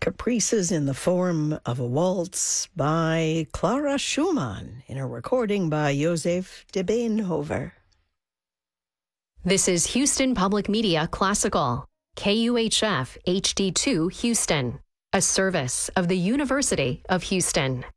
Caprices in the Form of a Waltz by Clara Schumann in a recording by Joseph de Beenhover. This is Houston Public Media Classical, KUHF HD2 Houston, a service of the University of Houston.